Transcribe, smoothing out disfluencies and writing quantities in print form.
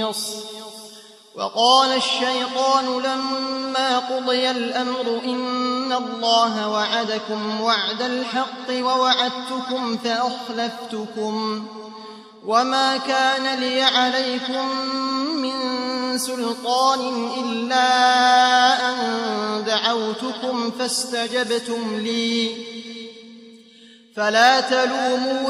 وقال الشيطان لما قضي الأمر إن الله وعدكم وعد الحق ووعدتكم فأخلفتكم وما كان لي عليكم من سلطان إلا أن دعوتكم فاستجبتم لي فلا تلوموني